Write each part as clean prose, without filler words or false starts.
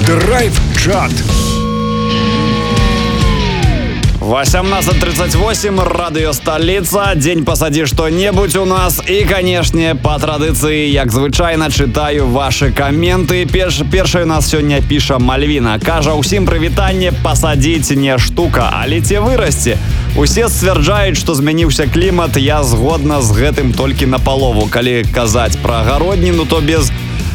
Драйв-чат. 18:38, радио «Столица». День «Посади что-небудь» у нас. И, конечно, по традиции, як звычайно, читаю ваши комменты. Перший у нас сегодня пиша Мальвина. Кажа, усім прывітанне, посадить не штука, а леце вырасти. Усе сцвярджаюць, што змяніўся клімат. Я згодна з гэтым толькі напалову. Калі казаць пра агародніну, то без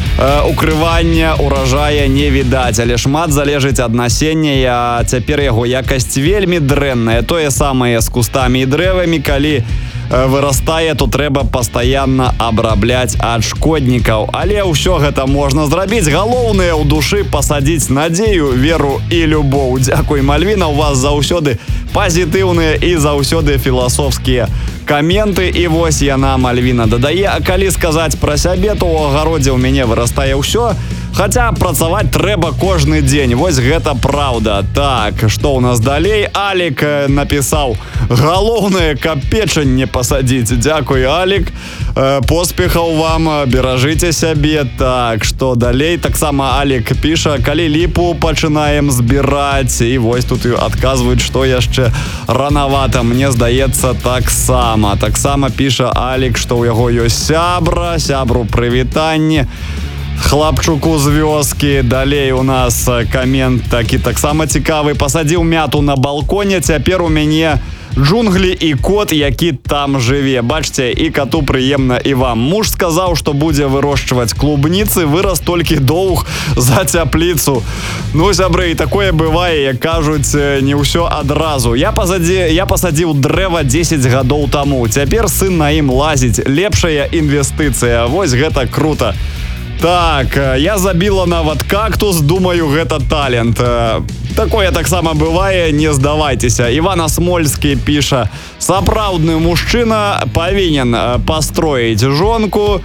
укрывання урожая не відаць, але шмат залежыць ад насення, а цяпер яго якасць вельмі дрэнная. Тое самае з кустамі і дрэвамі, калі вырастае, то трэба пастаянна абрабляць ад шкоднікаў. Але ўсё гэта можна зрабіць. Галоўнае ў душы пасадзіць надзею, веру і любоў. Дзякуй, Мальвіна, у вас заўсёды пазітыўныя і заўсёды філасофскія каменты. І вось яна, Мальвіна, дадае, а калі сказаць пра сябе, то ў агародзе ў мяне вырастае ўсё, хаця працаваць трэба кожны дзень. Вось гэта праўда. Так, што ў нас далей? Алік напісаў, галоўнае, каб печань не пасадзіць. Дзякуй, Алік. Поспехаў вам, беражыце сябе. Так, што далей? Таксама Алік піша, калі ліпу пачынаем збіраць. І вось тут адказваюць, што яшчэ ранавата. Мне здаецца, таксама. Таксама піша Алік, што ў яго ёсць сябру прывітанне хлапчуку з вёскі. Далей у нас камент такі таксама цікавы. Пасадзіў мяту на балконе, цяпер у мяне джунглі і кот, які там жыве. Бачце, і коту прыемна, і вам. Муж сказаў, што будзе вырошчваць клубніцы, вырас толькі доўг за цяпліцу. Ну, сябры, і такое бывае, як кажуць, не ўсё адразу. Я пасадзіў дрэва 10 гадоў таму. Цяпер сын на ім лазіць. Лепшая інвестыцыя. Вось гэта круто. Так, я забіла нават кактус, думаю, гэта талент. Такое таксама бывае, не здавайцеся. Іван Асмольскі піша, сапраўдны мужчына павінен пастроіць жонку,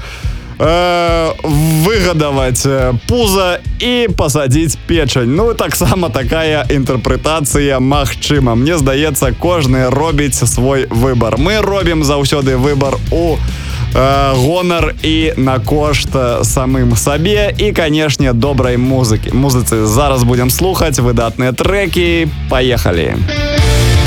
выгадаваць пуза і пасадзіць печань. Ну, таксама такая інтэрпрэтацыя магчыма. Мне здаецца, кожны робіць свой выбар. Мы робім заўсёды выбар у гонар і на кошт самым сабе і, канешне, добрай музыцы. Зараз будем слухаць выдатныя трэкі. Паехалі!